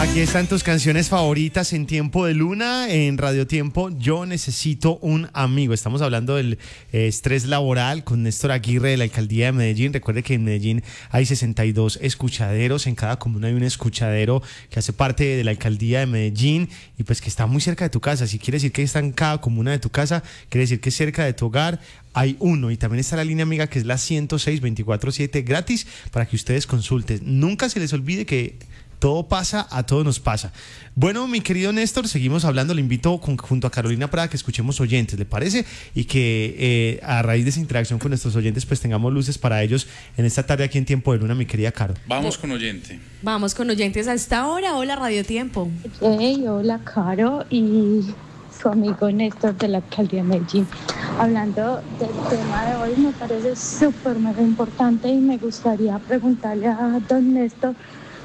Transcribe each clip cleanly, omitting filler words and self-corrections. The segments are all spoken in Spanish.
Aquí están tus canciones favoritas en Tiempo de Luna, en Radio Tiempo. Yo necesito un amigo. Estamos hablando del estrés laboral con Néstor Aguirre de la Alcaldía de Medellín. Recuerde que en Medellín hay 62 escuchaderos. En cada comuna hay un escuchadero que hace parte de la Alcaldía de Medellín y pues que está muy cerca de tu casa. Si quiere decir que está en cada comuna de tu casa, quiere decir que es cerca de tu hogar. Hay uno, y también está la línea amiga que es la 106 24/7 gratis para que ustedes consulten. Nunca se les olvide que todo pasa, a todos nos pasa. Bueno, mi querido Néstor, seguimos hablando. Le invito junto a Carolina Prada que escuchemos oyentes, ¿le parece? Y que a raíz de esa interacción con nuestros oyentes, pues tengamos luces para ellos en esta tarde aquí en Tiempo de Luna, mi querida Caro. Vamos con oyente. Vamos con oyentes a esta hora. Hola, Radio Tiempo. Hey, hola, Caro y su amigo Néstor de la Alcaldía de Medellín. Hablando del tema de hoy, me parece súper mega importante y me gustaría preguntarle a don Néstor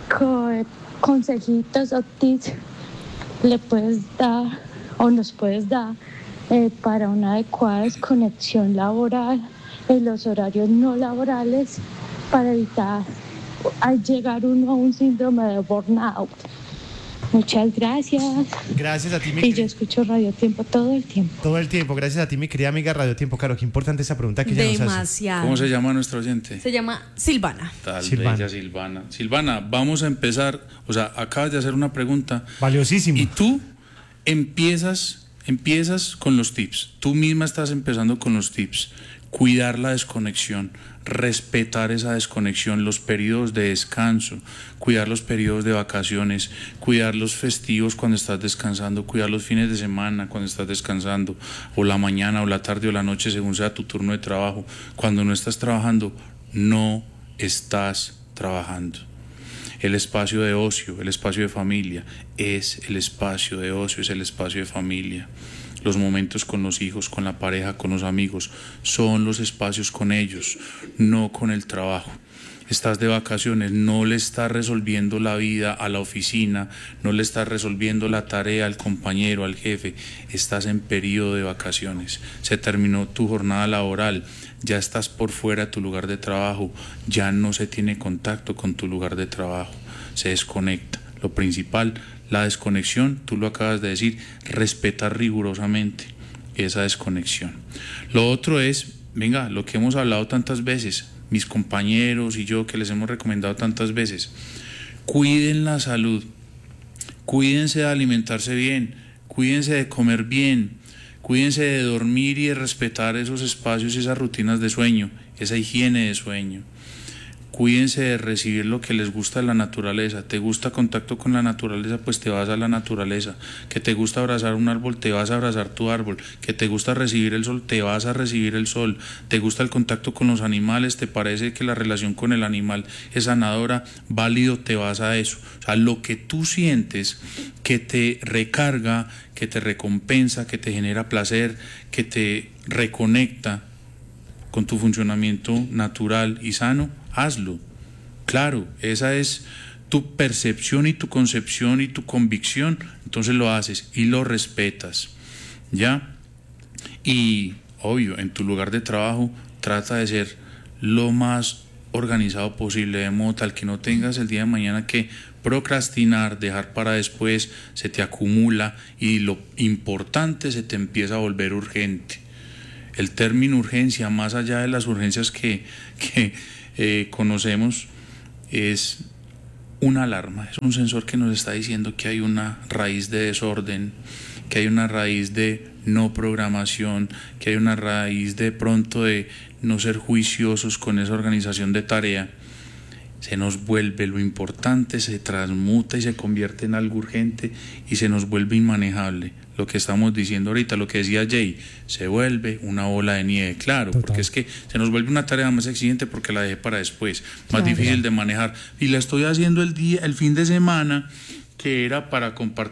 qué consejitos o tips le puedes dar o nos puedes dar para una adecuada desconexión laboral en los horarios no laborales para evitar al llegar uno a un síndrome de burnout. Muchas gracias. Gracias a ti, mi Y yo escucho Radio Tiempo todo el tiempo. Todo el tiempo. Gracias a ti, mi querida amiga Radio Tiempo. Caro, qué importante esa pregunta que ella nos hace. Demasiado. ¿Cómo se llama nuestro oyente? Se llama Silvana. Tal Silvana. bella Silvana. Silvana, vamos a empezar. O sea, acabas de hacer una pregunta. Valiosísimo. Y tú empiezas con los tips. Tú misma estás empezando con los tips. Cuidar la desconexión, respetar esa desconexión, los periodos de descanso, cuidar los periodos de vacaciones, cuidar los festivos cuando estás descansando, cuidar los fines de semana cuando estás descansando, o la mañana o la tarde o la noche según sea tu turno de trabajo. Cuando no estás trabajando, no estás trabajando. El espacio de ocio, el espacio de familia, es el espacio de ocio, es el espacio de familia. Los momentos con los hijos, con la pareja, con los amigos, son los espacios con ellos, no con el trabajo. Estás de vacaciones, no le estás resolviendo la vida a la oficina, no le estás resolviendo la tarea al compañero, al jefe. Estás en periodo de vacaciones. Se terminó tu jornada laboral, ya estás por fuera de tu lugar de trabajo, ya no se tiene contacto con tu lugar de trabajo, se desconecta. Lo principal, la desconexión, tú lo acabas de decir, respetar rigurosamente esa desconexión. Lo otro es, venga, lo que hemos hablado tantas veces, mis compañeros y yo que les hemos recomendado tantas veces, cuiden la salud, cuídense de alimentarse bien, cuídense de comer bien, cuídense de dormir y de respetar esos espacios y esas rutinas de sueño, esa higiene de sueño. Cuídense de recibir lo que les gusta de la naturaleza. ¿Te gusta contacto con la naturaleza? Pues te vas a la naturaleza. ¿Que te gusta abrazar un árbol? Te vas a abrazar tu árbol. ¿Que te gusta recibir el sol? Te vas a recibir el sol. ¿Te gusta el contacto con los animales? ¿Te parece que la relación con el animal es sanadora? Válido, te vas a eso. O sea, lo que tú sientes que te recarga, que te recompensa, que te genera placer, que te reconecta con tu funcionamiento natural y sano, hazlo. Claro, esa es tu percepción y tu concepción y tu convicción, entonces lo haces y lo respetas, ¿ya? Y, obvio, en tu lugar de trabajo trata de ser lo más organizado posible, de modo tal que no tengas el día de mañana que procrastinar, dejar para después, se te acumula y lo importante se te empieza a volver urgente. El término urgencia, más allá de las urgencias que conocemos, es una alarma, es un sensor que nos está diciendo que hay una raíz de desorden, que hay una raíz de no programación, que hay una raíz de pronto de no ser juiciosos con esa organización de tarea. Se nos vuelve lo importante, se transmuta y se convierte en algo urgente y se nos vuelve inmanejable. Lo que estamos diciendo ahorita, lo que decía Jay, se vuelve una bola de nieve, claro. Total. Porque es que se nos vuelve una tarea más exigente porque la dejé para después, más difícil de manejar. Y la estoy haciendo el fin de semana, que era para compartir